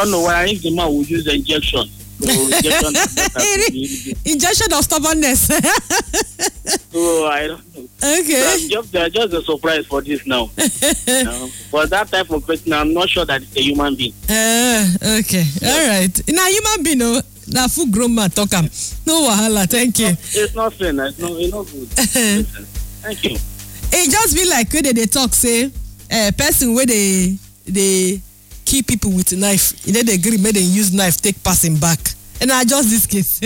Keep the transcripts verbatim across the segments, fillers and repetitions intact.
don't know why if the man will use the injection. So injection, injection of stubbornness. So I don't know. Okay. So just, uh, just a surprise for this now. uh, for that type of person, I'm not sure that it's a human being. Uh, okay. Yeah. All right. Now human being, no, now full grown man talk am. No wahala. Thank you. It's not fair. It's not, it's not good. Thank you. It just be like when they talk, say, a uh, person where they they kill people with a knife, you know, they agree, make them use knife, take passing back. And I just this case.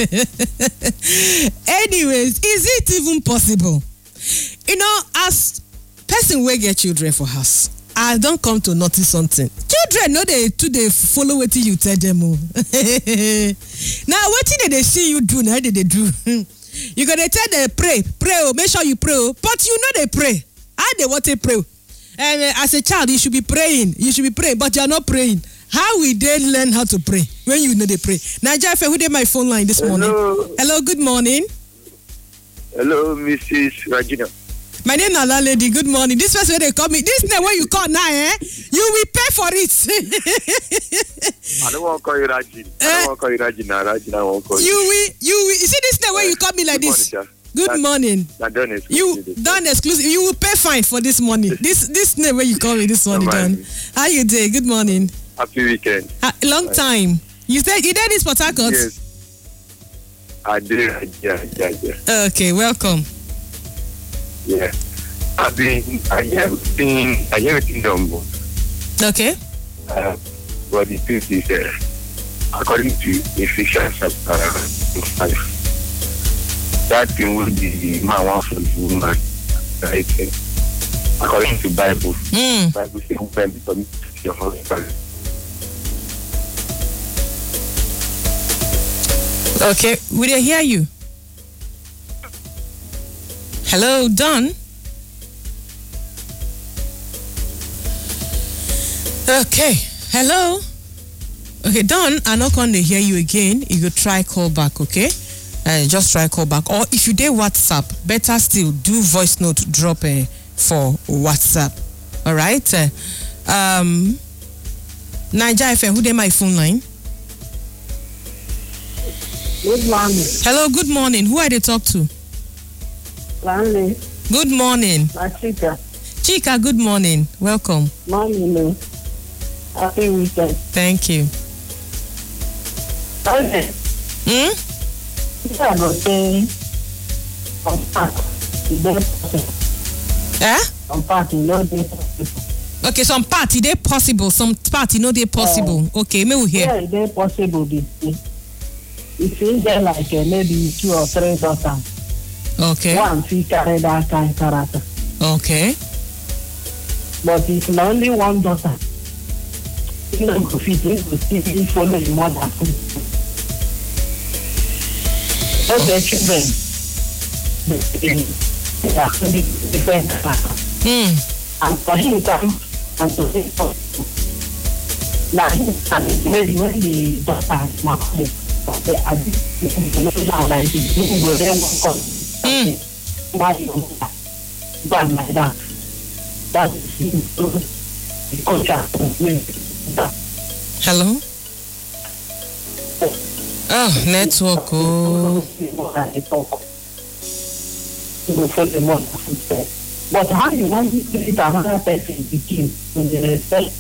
Anyways, is it even possible? You know, as person will get children for house, I don't come to notice something. Children, no, they too they follow what you tell them. Now, what did they see you do? Now, did they do? You gotta tell them pray, pray, oh, make sure you pray, oh. But you know they pray. How they want to pray? And uh, as a child, you should be praying. You should be praying, but you are not praying. How will they learn how to pray when you know they pray? Naija F M, who did my phone line this morning? Hello. Hello, good morning. Hello, Missus Regina. My name is Ala Lady. Good morning. This person where they call me. This name where you call now, eh? You will pay for it. I don't want to call you Rajin. I don't want to call you Rajina. Rajina, I won't call you. You will. You will. You see this name where you call me like good this. Morning, good that, morning. That done exclusive. You done exclusive. You will pay fine for this morning. This this name where you call me this morning, done. How you doing? Good morning. Happy weekend. Uh, long time. You said you did this Port Harcourt? Yes. I did. Yeah, yeah, yeah. Okay, welcome. Yeah. I've been, I have been, I have been done. Okay. Uh, but the truth is, uh, according to Ephesians chapter five, that thing will be the man one for the woman, right? According to Bible, mm. Bible says, woman become your husband. Okay, will they hear you? Hello, Don. Okay, hello. Okay, Don, I'm not going to hear you again. You could try call back, okay? Uh, just try call back. Or if you did WhatsApp, better still, do voice note drop uh, for WhatsApp. All right? Uh, um, Naija F M, who did my phone line? Good morning. Hello, good morning. Who are they talk to? Lanley. Good morning. Chika. Chika, good morning. Welcome. Morning. Happy weekend. Thank you. Okay. Hmm? Yeah, but saying on part, Eh? on part, you know, okay, some part they possible, some part you know they possible. Uh, okay, me will hear. Yeah, they possible. This it seems there like uh, maybe two or three daughters. Okay. One she carry that kind of character. Okay. But if only one daughter, you know, if it is to see follow the mother. All the children, they are different. Hmm. And for him come and to say, now he can maybe when the daughter is my home, they are now like this, you go there one come. Hmm. Why you done like that? That is the contract. Hello? Oh, network. Oh. But how you want to treat another person begin when they respect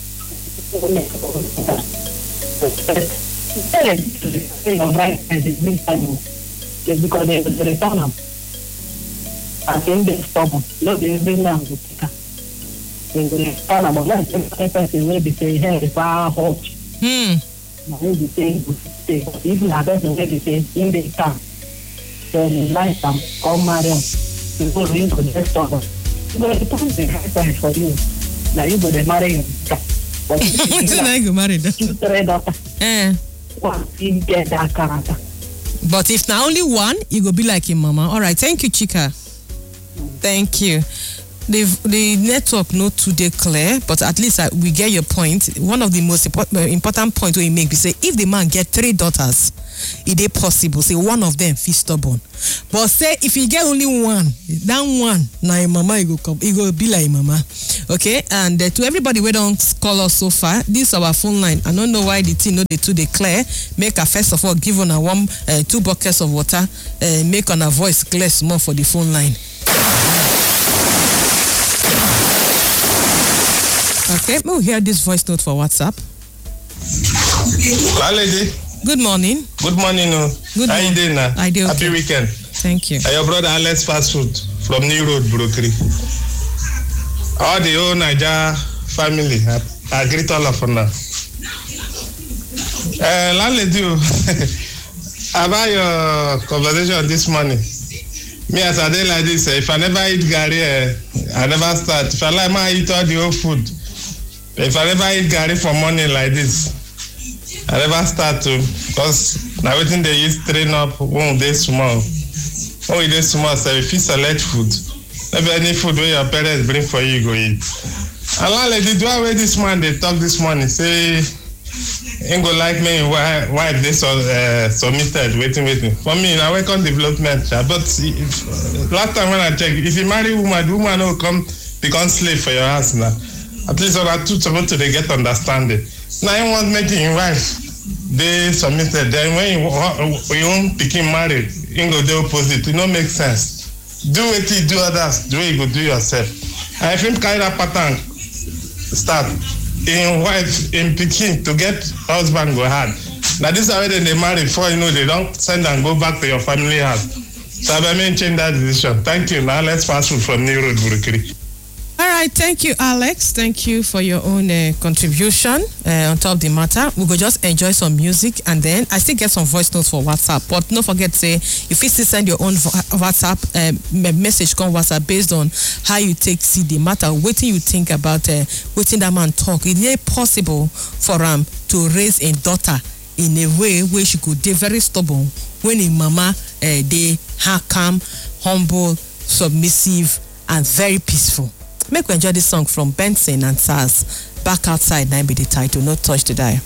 your right and the meantime because they will return them. And then they stop them. No, they bring them to pick up. They will return them. But let's say person will be saying, hey, if I hold you. Hmm. Maybe saying, even a person will be saying, in the town, then like them, come marry them. You go into the restaurant. You go to the right time for you. Now you go to marry him. But What's the name you married? two, three daughters. Eh. One, you get that character. But if now only one, you go be like him, mama. All right, thank you, Chika. Thank you. the the network not too dey clear, but at least uh, we get your point. One of the most important uh, important point we make be say if the man get three daughters, it is possible. Say one of them fit stubborn, but say if he get only one, that one na him mama he go come, he go be like him mama. Okay, and uh, to everybody we don't call us so far, this our phone line. I don't know why the thing no dey too dey clear. Make a first of all give on a one uh, two buckets of water, uh, make on a voice clear small for the phone line. Okay, we'll hear this voice note for WhatsApp. Hi, lady. Good morning. Good morning. No. Good How morning. you doing now? I do. Happy Okay. weekend. Thank you. Uh, your brother Alex Fast Food from New Road, Brokiri. All the whole Niger family, I, I greet all of them now. Uh, landlady, about your conversation this morning. Me as a day like this, uh, if I never eat Gary, uh, I never start. If I like, I eat all the whole food. If I never eat Gary for morning like this, I never start to, because now everything they use train up when they small. When we dey small, so if you select food, maybe any food where your parents bring for you, you go eat. And landlady, do I wait this man they talk this morning, say, ain't go like me, why, why they so, uh, submitted, waiting, waiting. For me, I work on development, but if, last time when I checked, if you marry woman, the woman will come become slave for your house now. At least on two supposed to they get understanding. Now you want making your wife, they submitted. Then when you want picking married, you go the opposite. It don't make sense. Do what you do others, do what you go do yourself. And if you carry that pattern, start in wife in picking to get husband go hard. Now this is how they marry before you know they don't send and go back to your family house. So I mean change that decision. Thank you. Now let's fast food from New Road, Burukiri. All right, thank you, Alex. Thank you for your own uh, contribution uh, on top of the matter. We go just enjoy some music, and then I still get some voice notes for WhatsApp. But don't forget, say if you still send your own WhatsApp uh, message, come WhatsApp based on how you take see the matter. What you think about uh, waiting that man talk? Is it possible for him um, to raise a daughter in a way where she could be very stubborn when a mama uh, they calm, humble, submissive, and very peaceful? Make we enjoy this song from Benson and Saz. Back Outside, now be the title. No touch the dial.